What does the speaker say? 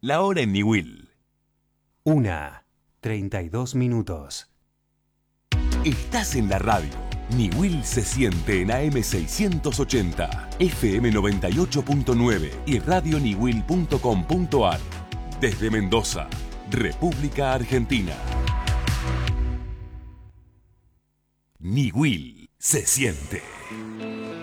La hora en Niwil. 1:32. Estás en la radio. Niwil se siente en AM 680, FM 98.9 y radioniwil.com.ar. Desde Mendoza, República Argentina. Niwil se siente.